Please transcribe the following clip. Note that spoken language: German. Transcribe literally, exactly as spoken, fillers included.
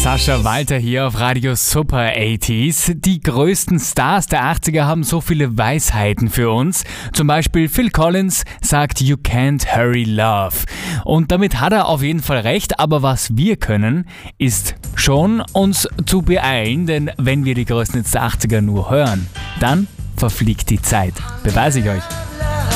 Sascha Walter hier auf Radio Super achtziger. Die größten Stars der achtziger haben so viele Weisheiten für uns. Zum Beispiel Phil Collins sagt You can't hurry love. Und damit hat er auf jeden Fall recht, aber was wir können, ist schon uns zu beeilen, denn wenn wir die größten Hits der achtziger nur hören, dann verfliegt die Zeit. Beweise ich euch.